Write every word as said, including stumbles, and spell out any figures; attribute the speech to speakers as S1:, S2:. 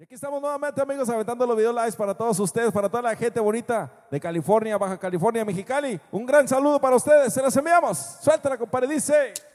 S1: Aquí estamos nuevamente, amigos, aventando los video lives para todos ustedes, para toda la gente bonita de California, Baja California, Mexicali. Un gran saludo para ustedes, se los enviamos. Suéltala, compadre, dice...